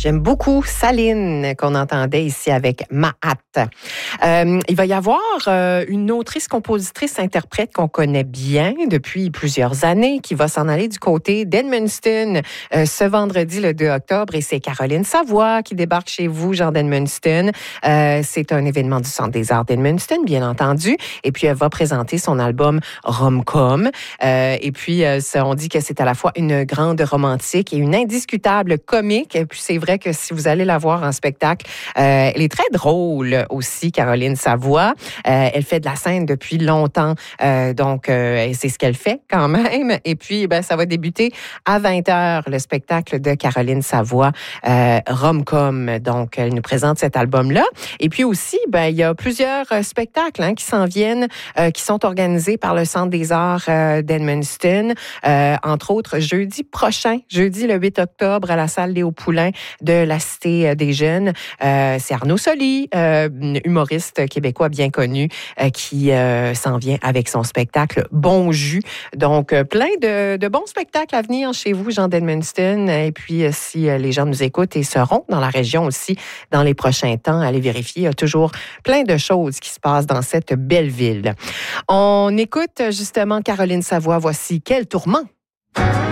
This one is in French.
J'aime beaucoup Saline qu'on entendait ici avec Mahat. Il va y avoir une autrice, compositrice, interprète qu'on connaît bien depuis plusieurs années qui va s'en aller du côté d'Edmundston ce vendredi le 2 octobre et c'est Caroline Savoie qui débarque chez vous, Jean d'Edmundston. C'est un événement du Centre des Arts d'Edmundston, bien entendu. Et puis, elle va présenter son album Rom-Com. Et puis, on dit que c'est à la fois une grande romantique et une indiscutable comique. Et puis, c'est vrai que si vous allez la voir en spectacle, elle est très drôle aussi, Caroline Savoie. Elle fait de la scène depuis longtemps. Donc, c'est ce qu'elle fait quand même. Et puis, ça va débuter à 20h, le spectacle de Caroline Savoie, Rom-Com. Donc, elle nous présente cet album-là. Et puis aussi, il y a plusieurs spectacles qui s'en viennent, qui sont organisés par le Centre des Arts d'Edmundston. Entre autres, jeudi prochain, jeudi le 8 octobre, à la salle Léo Poulain de la Cité des Jeunes. C'est Arnaud Soli, humoriste québécois bien connu, qui s'en vient avec son spectacle Bon Jus. Donc, plein de bons spectacles à venir chez vous, Jean d'Edmundston. Et puis, si les gens nous écoutent et seront dans la région aussi dans les prochains temps, allez vérifier. Il y a toujours plein de choses qui se passent dans cette belle ville. On écoute justement Caroline Savoie. Voici Quel tourment!